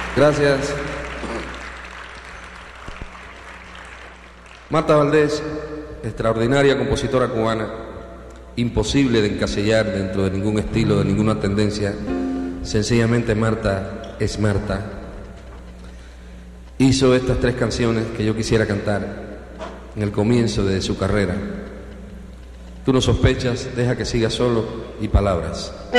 Gracias. Marta Valdés, extraordinaria compositora cubana, imposible de encasillar dentro de ningún estilo, de ninguna tendencia. Sencillamente Marta es Marta. Hizo estas 3 canciones que yo quisiera cantar en el comienzo de su carrera. Tú no sospechas, deja que siga solo y Palabras.